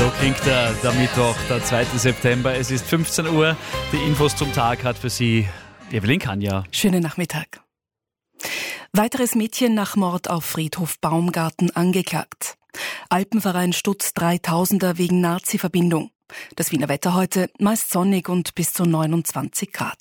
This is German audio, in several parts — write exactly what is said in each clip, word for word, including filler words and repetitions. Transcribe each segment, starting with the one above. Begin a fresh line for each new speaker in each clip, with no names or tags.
So klingt der, der Mittwoch, der zweite September. Es ist fünfzehn Uhr. Die Infos zum Tag hat für Sie Evelyn Kanja.
Schönen Nachmittag. Weiteres Mädchen nach Mord auf Friedhof Baumgarten angeklagt. Alpenverein Stutz dreitausender wegen Nazi-Verbindung. Das Wiener Wetter heute meist sonnig und bis zu neunundzwanzig Grad.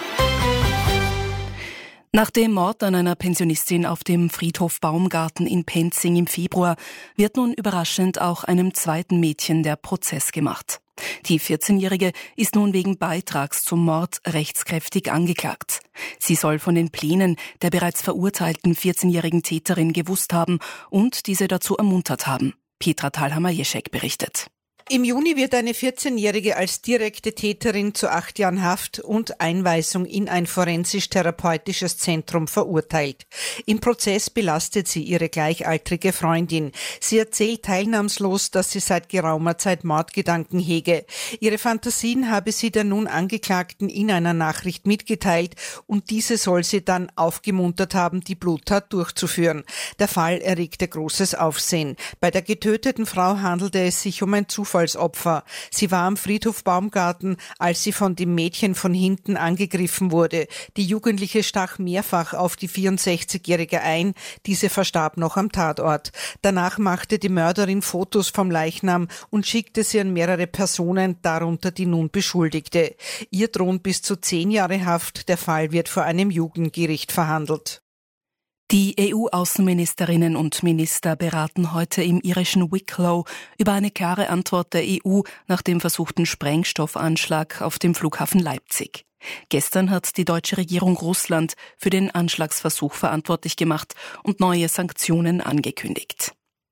Nach dem Mord an einer Pensionistin auf dem Friedhof Baumgarten in Penzing im Februar wird nun überraschend auch einem zweiten Mädchen der Prozess gemacht. Die vierzehnjährige ist nun wegen Beitrags zum Mord rechtskräftig angeklagt. Sie soll von den Plänen der bereits verurteilten vierzehnjährigen Täterin gewusst haben und diese dazu ermuntert haben. Petra Thalhammer-Jeschek berichtet.
Im Juni wird eine vierzehnjährige als direkte Täterin zu acht Jahren Haft und Einweisung in ein forensisch-therapeutisches Zentrum verurteilt. Im Prozess belastet sie ihre gleichaltrige Freundin. Sie erzählt teilnahmslos, dass sie seit geraumer Zeit Mordgedanken hege. Ihre Fantasien habe sie der nun Angeklagten in einer Nachricht mitgeteilt und diese soll sie dann aufgemuntert haben, die Bluttat durchzuführen. Der Fall erregte großes Aufsehen. Bei der getöteten Frau handelte es sich um ein Zufall als Opfer. Sie war am Friedhof Baumgarten, als sie von dem Mädchen von hinten angegriffen wurde. Die Jugendliche stach mehrfach auf die vierundsechzigjährige ein. Diese verstarb noch am Tatort. Danach machte die Mörderin Fotos vom Leichnam und schickte sie an mehrere Personen, darunter die nun Beschuldigte. Ihr drohen bis zu zehn Jahre Haft. Der Fall wird vor einem Jugendgericht verhandelt.
Die E U-Außenministerinnen und Minister beraten heute im irischen Wicklow über eine klare Antwort der E U nach dem versuchten Sprengstoffanschlag auf dem Flughafen Leipzig. Gestern hat die deutsche Regierung Russland für den Anschlagsversuch verantwortlich gemacht und neue Sanktionen angekündigt.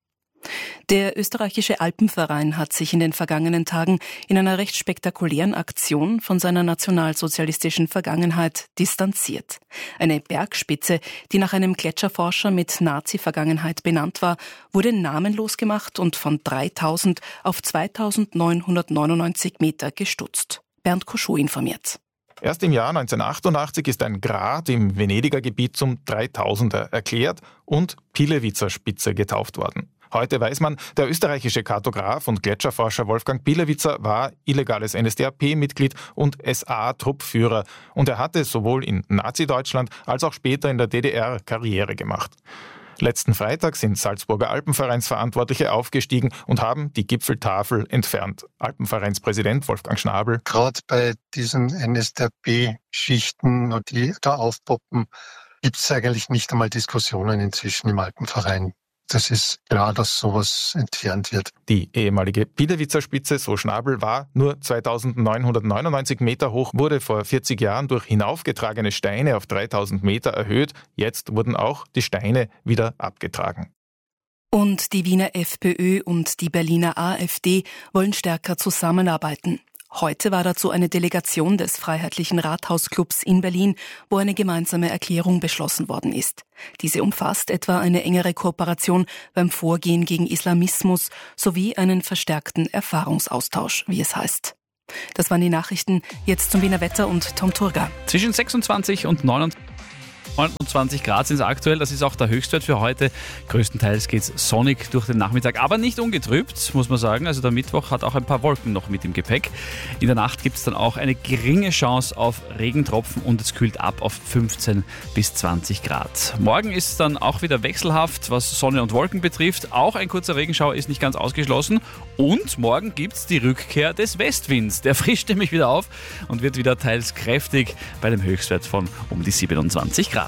Der österreichische Alpenverein hat sich in den vergangenen Tagen in einer recht spektakulären Aktion von seiner nationalsozialistischen Vergangenheit distanziert. Eine Bergspitze, die nach einem Gletscherforscher mit Nazi-Vergangenheit benannt war, wurde namenlos gemacht und von dreitausend auf zweitausendneunhundertneunundneunzig Meter gestutzt. Bernd Koschow informiert.
Erst im Jahr neunzehnhundertachtundachtzig ist ein Grat im Venediger Gebiet zum dreitausender erklärt und Pihlewitzer Spitze getauft worden. Heute weiß man, der österreichische Kartograf und Gletscherforscher Wolfgang Pihlewitzer war illegales N S D A P-Mitglied und S A-Truppführer und er hatte sowohl in Nazi-Deutschland als auch später in der D D R Karriere gemacht. Letzten Freitag sind Salzburger Alpenvereinsverantwortliche aufgestiegen und haben die Gipfeltafel entfernt. Alpenvereinspräsident Wolfgang Schnabel.
Gerade bei diesen N S D A P-Schichten, die da aufpoppen, gibt es eigentlich nicht einmal Diskussionen inzwischen im Alpenverein. Das ist klar, dass sowas entfernt wird.
Die ehemalige Pihlewitzer Spitze, so Schnabel, war nur zweitausendneunhundertneunundneunzig Meter hoch, wurde vor vierzig Jahren durch hinaufgetragene Steine auf dreitausend Meter erhöht. Jetzt wurden auch die Steine wieder abgetragen.
Und die Wiener FPÖ und die Berliner AfD wollen stärker zusammenarbeiten. Heute war dazu eine Delegation des Freiheitlichen Rathausclubs in Berlin, wo eine gemeinsame Erklärung beschlossen worden ist. Diese umfasst etwa eine engere Kooperation beim Vorgehen gegen Islamismus sowie einen verstärkten Erfahrungsaustausch, wie es heißt. Das waren die Nachrichten. Jetzt zum Wiener Wetter und Tom Turga.
Zwischen sechsundzwanzig und neunundzwanzig Grad sind es aktuell, das ist auch der Höchstwert für heute. Größtenteils geht es sonnig durch den Nachmittag, aber nicht ungetrübt, muss man sagen. Also der Mittwoch hat auch ein paar Wolken noch mit im Gepäck. In der Nacht gibt es dann auch eine geringe Chance auf Regentropfen und es kühlt ab auf fünfzehn bis zwanzig Grad. Morgen ist es dann auch wieder wechselhaft, was Sonne und Wolken betrifft. Auch ein kurzer Regenschauer ist nicht ganz ausgeschlossen. Und morgen gibt es die Rückkehr des Westwinds. Der frischt nämlich wieder auf und wird wieder teils kräftig bei einem Höchstwert von um die siebenundzwanzig Grad.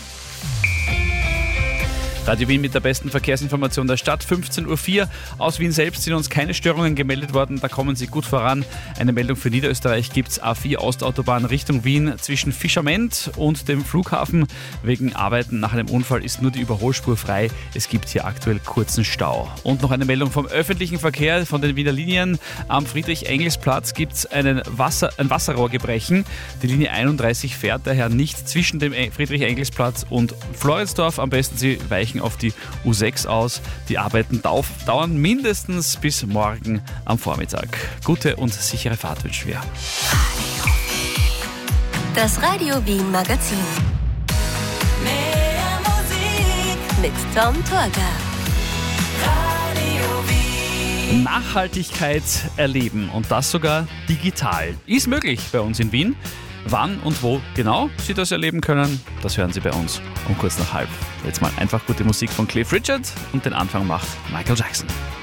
Radio Wien mit der besten Verkehrsinformation der Stadt, fünfzehn Uhr vier. Aus Wien selbst sind uns keine Störungen gemeldet worden, da kommen Sie gut voran. Eine Meldung für Niederösterreich gibt es A vier Ostautobahn Richtung Wien zwischen Fischerment und dem Flughafen. Wegen Arbeiten nach einem Unfall ist nur die Überholspur frei. Es gibt hier aktuell kurzen Stau. Und noch eine Meldung vom öffentlichen Verkehr von den Wiener Linien. Am Friedrich-Engels-Platz gibt es einen Wasser, ein Wasserrohrgebrechen. Die Linie einunddreißig fährt daher nicht zwischen dem Friedrich-Engels-Platz und Floridsdorf. Am besten Sie weichen auf die U sechs aus. Die Arbeiten dauern mindestens bis morgen am Vormittag. Gute und sichere Fahrt wünschen wir.
Das Radio Wien Magazin. Mehr Musik mit Tom Turga. Radio Wien.
Nachhaltigkeit erleben und das sogar digital. Ist möglich bei uns in Wien. Wann und wo genau Sie das erleben können, das hören Sie bei uns um kurz nach halb. Jetzt mal einfach gute Musik von Cliff Richard und den Anfang macht Michael Jackson.